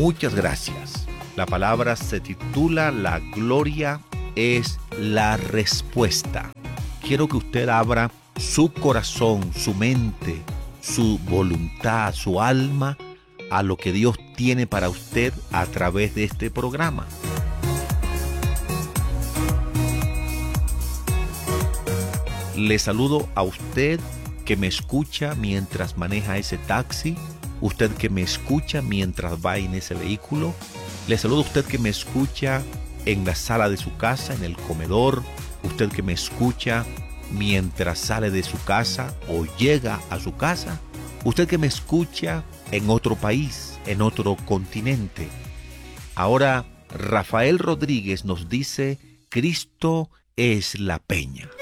Muchas gracias. La palabra se titula La gloria es la respuesta. Quiero que usted abra su corazón, su mente, su voluntad, su alma a lo que Dios tiene para usted a través de este programa. Le saludo a usted que me escucha mientras maneja ese taxi, usted que me escucha mientras va en ese vehículo. Le saludo a usted que me escucha en la sala de su casa, en el comedor, usted que me escucha mientras sale de su casa o llega a su casa, usted que me escucha en otro país, en otro continente. Ahora, Rafael Rodríguez nos dice, Cristo es la peña.